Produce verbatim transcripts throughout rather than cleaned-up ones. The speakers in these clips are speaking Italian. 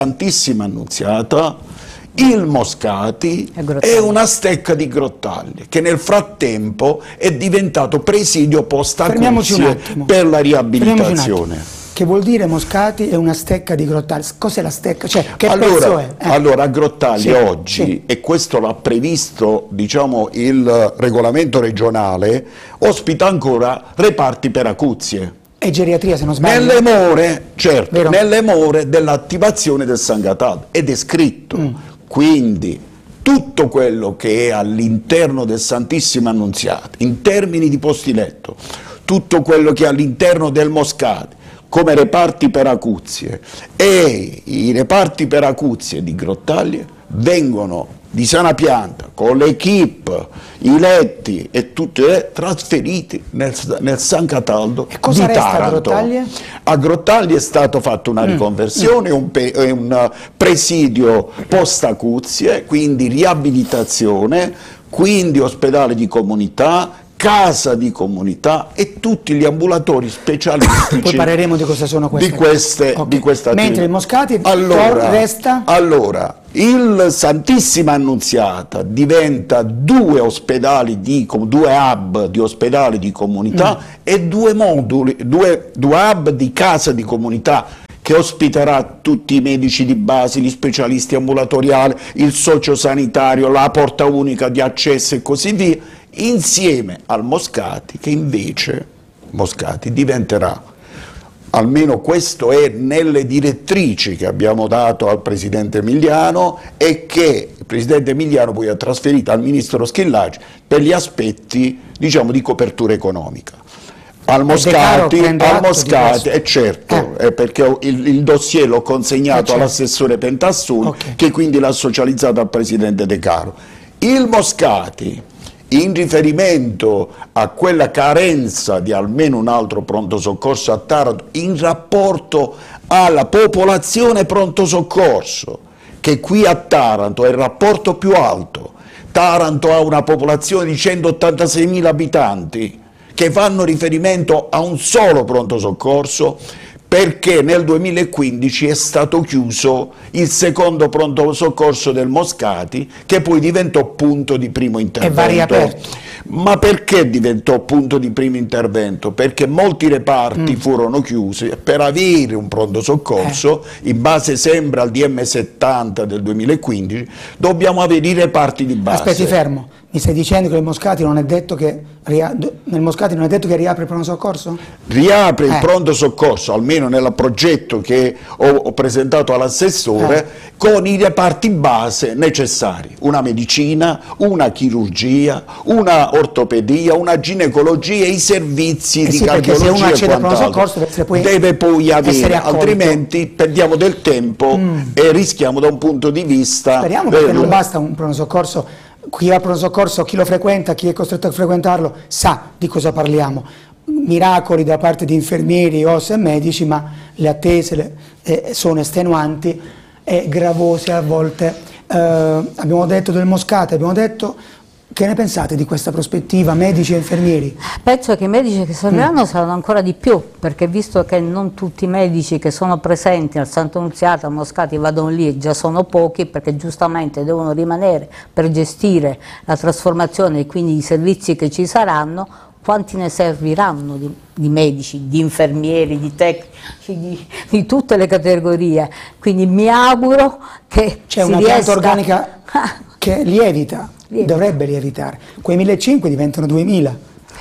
Santissima Annunziata, il Moscati e una stecca di Grottaglie, che nel frattempo è diventato presidio post-acuzie per la riabilitazione. Che vuol dire Moscati e una stecca di Grottaglie? Cos'è la stecca? Cioè, che allora, pezzo è? Eh. Allora, a Grottaglie sì, oggi, sì. e questo l'ha previsto, diciamo, il regolamento regionale, ospita ancora reparti per acuzie. E geriatria, se non sbaglio. Nelle more, certo, Vero. nelle more dell'attivazione del San Cataldo, ed è scritto. Mm. Quindi tutto quello che è all'interno del Santissima Annunziata, in termini di posti letto, tutto quello che è all'interno del Moscati, come reparti per acuzie, e i reparti per acuzie di Grottaglie vengono di sana pianta, con l'equipe, i letti e tutti trasferiti nel, nel San Cataldo e cosa di resta Taranto. A Grottaglie? A Grottaglie è stato fatto una riconversione, mm. un, pe, un presidio post-acuzie, quindi riabilitazione, quindi ospedale di comunità, casa di comunità e tutti gli ambulatori specialistici. Poi parleremo di cosa sono queste. Di queste, okay. di questa Mentre il Moscati allora, resta? Allora, il Santissima Annunziata diventa due ospedali, di, due hub di ospedali di comunità mm. e due moduli, due, due hub di casa di comunità, che ospiterà tutti i medici di base, gli specialisti ambulatoriali, il sociosanitario, la porta unica di accesso e così via, insieme al Moscati, che invece Moscati diventerà, almeno questo è nelle direttrici che abbiamo dato al Presidente Emiliano e che il Presidente Emiliano poi ha trasferito al Ministro Schillaci per gli aspetti, diciamo, di copertura economica. Al Moscati, al Moscati è certo, eh. perché il, il dossier l'ho consegnato eh, all'assessore Pentassun, okay. che quindi l'ha socializzato al Presidente De Caro. Il Moscati, in riferimento a quella carenza di almeno un altro pronto soccorso a Taranto in rapporto alla popolazione pronto soccorso, che qui a Taranto è il rapporto più alto. Taranto ha una popolazione di centottantaseimila abitanti che fanno riferimento a un solo pronto soccorso, perché nel duemilaquindici è stato chiuso il secondo pronto soccorso del Moscati, che poi diventò punto di primo intervento. E va riaperto. Ma perché diventò punto di primo intervento? Perché molti reparti mm. furono chiusi e per avere un pronto soccorso, eh. in base sempre al D M settanta del duemilaquindici, dobbiamo avere i reparti di base. Aspetti, fermo. Mi stai dicendo che il Moscati non è detto che, nel Moscati non è detto che riapre il pronto soccorso? Riapre eh. il pronto soccorso, almeno nel progetto che ho, ho presentato all'assessore, eh. con i reparti base necessari. Una medicina, una chirurgia, una ortopedia, una ginecologia e i servizi eh di sì, cardiologia se uno accede e al pronto soccorso poi deve poi avere, altrimenti perdiamo del tempo mm. e rischiamo da un punto di vista... Speriamo per... perché non basta un pronto soccorso. Chi va al pronto soccorso, chi lo frequenta, chi è costretto a frequentarlo, sa di cosa parliamo. Miracoli da parte di infermieri, O S e medici, ma le attese le, eh, sono estenuanti e gravose a volte. Eh, abbiamo detto del Moscati, abbiamo detto... Che ne pensate di questa prospettiva, medici e infermieri? Penso che i medici che serviranno mm. saranno ancora di più, perché visto che non tutti i medici che sono presenti al Santa Annunziata, a Moscati, vadano lì e già sono pochi, perché giustamente devono rimanere per gestire la trasformazione e quindi i servizi che ci saranno, quanti ne serviranno di, di medici, di infermieri, di tecnici, di, di tutte le categorie. Quindi mi auguro che c'è una pianta riesca... organica che lievita. Dovrebbe lievitare. Quei millecinquecento diventano duemila.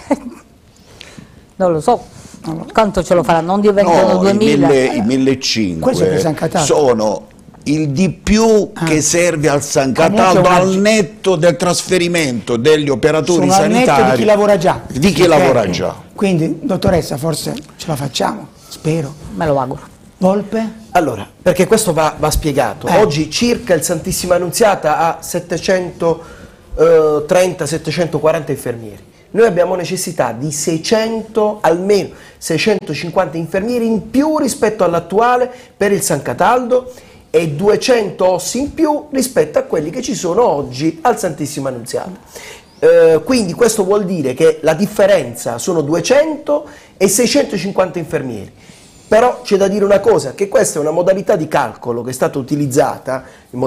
Non lo so, quanto ce lo farà? Non diventano no, duemila. I millecinquecento sono il di più ah. che serve al San Cataldo al netto del trasferimento degli operatori sono sanitari. Al netto di chi lavora già. Di chi lavora già. Quindi, dottoressa, forse ce la facciamo, spero. Me lo auguro. Volpe? Allora, perché questo va, va spiegato. Eh. Oggi circa il Santissima Annunziata ha settecentotrenta settecentoquaranta infermieri. Noi abbiamo necessità di seicento, almeno seicentocinquanta infermieri in più rispetto all'attuale per il San Cataldo e duecento ossi in più rispetto a quelli che ci sono oggi al Santissima Annunziata. Eh, quindi questo vuol dire che la differenza sono duecento e seicentocinquanta infermieri. Però c'è da dire una cosa, che questa è una modalità di calcolo che è stata utilizzata in